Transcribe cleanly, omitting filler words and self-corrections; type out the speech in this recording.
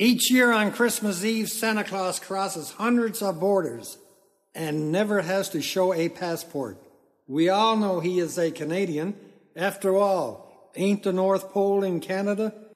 Each year on Christmas Eve, Santa Claus crosses hundreds of borders and never has to show a passport. We all know he is a Canadian. After all, ain't the North Pole in Canada?